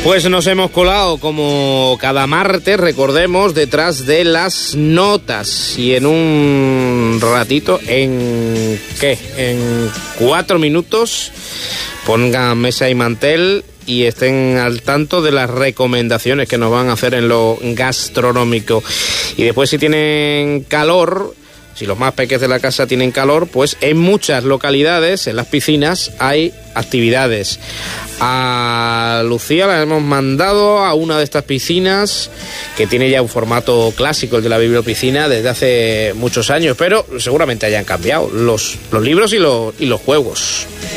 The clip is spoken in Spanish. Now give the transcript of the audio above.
Pues nos hemos colado como cada martes, recordemos, detrás de las notas. Y en un ratito, en 4 minutos, pongan mesa y mantel y estén al tanto de las recomendaciones que nos van a hacer en lo gastronómico. Y después, si tienen calor, si los más pequeños de la casa tienen calor, pues en muchas localidades, en las piscinas, hay actividades. A Lucía la hemos mandado a una de estas piscinas que tiene ya un formato clásico, el de la bibliopiscina, desde hace muchos años, pero seguramente hayan cambiado los libros y los juegos.